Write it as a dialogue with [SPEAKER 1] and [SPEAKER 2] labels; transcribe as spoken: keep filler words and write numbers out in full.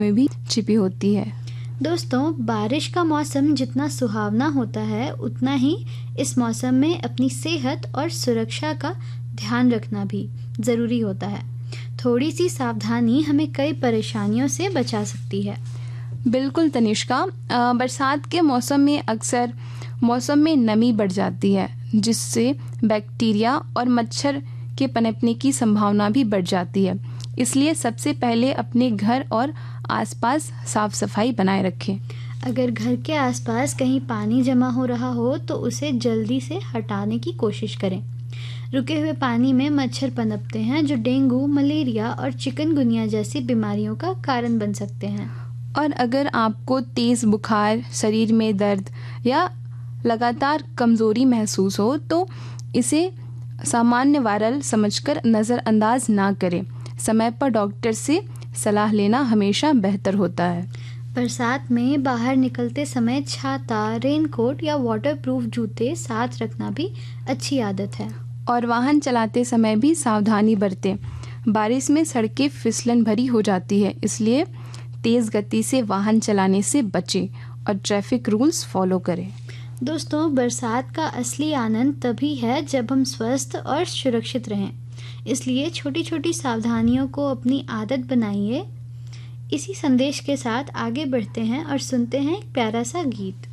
[SPEAKER 1] में भी छिपी होती है।
[SPEAKER 2] दोस्तों, बारिश का मौसम जितना सुहावना होता है उतना ही इस मौसम में अपनी सेहत और सुरक्षा का ध्यान रखना भी ज़रूरी होता है। थोड़ी सी सावधानी हमें कई परेशानियों से बचा सकती है।
[SPEAKER 1] बिल्कुल तनिष्का, बरसात के मौसम में अक्सर मौसम में नमी बढ़ जाती है, जिससे बैक्टीरिया और मच्छर के पनपने की संभावना भी बढ़ जाती है। इसलिए सबसे पहले अपने घर और आसपास साफ सफाई बनाए रखें।
[SPEAKER 2] अगर घर के आसपास कहीं पानी जमा हो रहा हो तो उसे जल्दी से हटाने की कोशिश करें। रुके हुए पानी में मच्छर पनपते हैं जो डेंगू, मलेरिया और चिकनगुनिया जैसी बीमारियों का कारण बन सकते हैं।
[SPEAKER 1] और अगर आपको तेज़ बुखार, शरीर में दर्द या लगातार कमज़ोरी महसूस हो तो इसे सामान्य वायरल समझकर नज़रअंदाज ना करें। समय पर डॉक्टर से सलाह लेना हमेशा बेहतर होता है।
[SPEAKER 2] बरसात में बाहर निकलते समय छाता, रेनकोट या वाटरप्रूफ जूते साथ रखना भी अच्छी आदत है।
[SPEAKER 1] और वाहन चलाते समय भी सावधानी बरतें। बारिश में सड़कें फिसलन भरी हो जाती है, इसलिए तेज़ गति से वाहन चलाने से बचें और ट्रैफिक रूल्स फॉलो करें।
[SPEAKER 2] दोस्तों, बरसात का असली आनंद तभी है जब हम स्वस्थ और सुरक्षित रहें। इसलिए छोटी छोटी सावधानियों को अपनी आदत बनाइए। इसी संदेश के साथ आगे बढ़ते हैं और सुनते हैं एक प्यारा सा गीत।